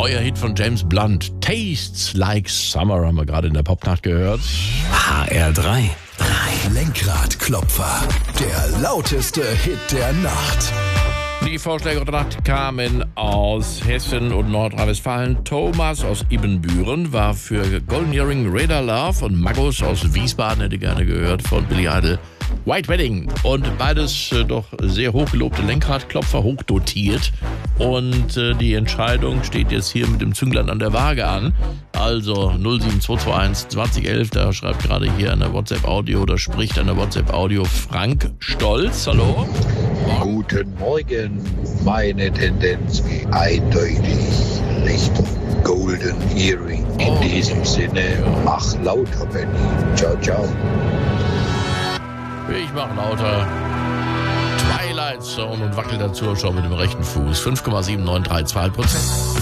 neuer Hit von James Blunt. Tastes Like Summer haben wir gerade in der Popnacht gehört. HR3. Lenkradklopfer. Der lauteste Hit der Nacht. Die Vorschläge der Nacht kamen aus Hessen und Nordrhein-Westfalen. Thomas aus Ibbenbüren war für Golden Earring Radar Love und Magus aus Wiesbaden hätte gerne gehört von Billy Idol White Wedding. Und beides doch sehr hochgelobte Lenkradklopfer, hochdotiert. Und die Entscheidung steht jetzt hier mit dem Zünglein an der Waage an. Also 07221 2011, da schreibt gerade hier eine WhatsApp-Audio oder spricht eine WhatsApp-Audio Frank Stolz. Hallo? Guten Morgen, meine Tendenz geht eindeutig Richtung Golden Earring. In diesem Sinne, mach lauter, Benny. Ciao, ciao. Ich mache lauter Twilight Zone und wackel dazu schon mit dem rechten Fuß. 5,793%.